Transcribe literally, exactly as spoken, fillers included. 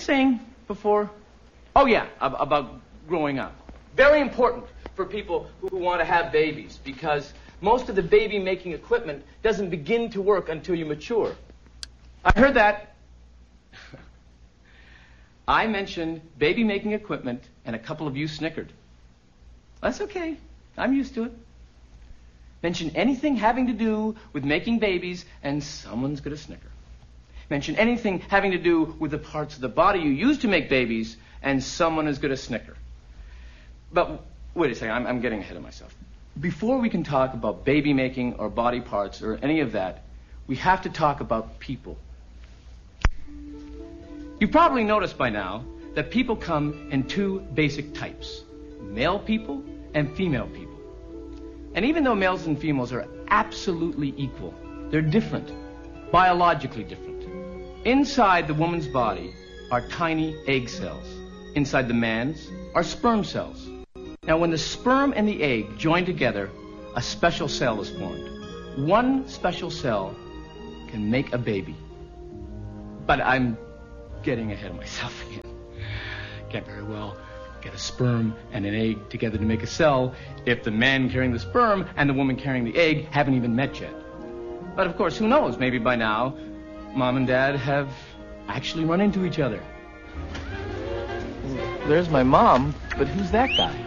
saying before? Oh, yeah, ab about growing up. Very important for people who want to have babies, because most of the baby-making equipment doesn't begin to work until you mature. I heard that. I mentioned baby-making equipment, and a couple of you snickered. That's okay. I'm used to it. Mention anything having to do with making babies, and someone's going to snicker. Mention anything having to do with the parts of the body you use to make babies, and someone is going to snicker. But wait a second, I'm, I'm getting ahead of myself. Before we can talk about baby making or body parts or any of that, we have to talk about people. You've probably noticed by now that people come in two basic types, male people and female people. And even though males and females are absolutely equal, they're different, biologically different. Inside the woman's body are tiny egg cells. Inside the man's are sperm cells. Now, when the sperm and the egg join together, a special cell is formed. One special cell can make a baby. But I'm getting ahead of myself again. Can't very well get a sperm and an egg together to make a cell if the man carrying the sperm and the woman carrying the egg haven't even met yet. But of course, who knows? Maybe by now, Mom and Dad have actually run into each other. There's my mom, but who's that guy?